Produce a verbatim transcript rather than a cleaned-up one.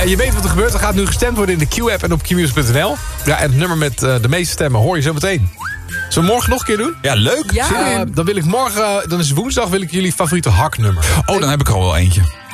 je weet wat er gebeurt. Er gaat nu gestemd worden in de Q-app en op q music punt n l. Ja, en het nummer met uh, de meeste stemmen hoor je zo meteen. Zullen we morgen nog een keer doen? Ja, leuk. Ja. Uh, dan wil ik morgen, dan is het woensdag, wil ik jullie favoriete haknummer. Oh, dan heb ik er al wel eentje.